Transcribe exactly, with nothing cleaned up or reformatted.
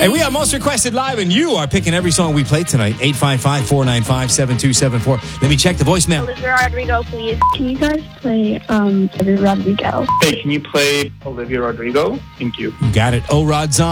And we are Most Requested Live, and you are picking every song we play tonight. eight five five, four nine five, seven two seven four. Let me check the voicemail. Olivia Rodrigo, please. Can you guys play um Olivia Rodrigo? Hey, can you play Olivia Rodrigo? Thank you. Got it. O-Rod's on.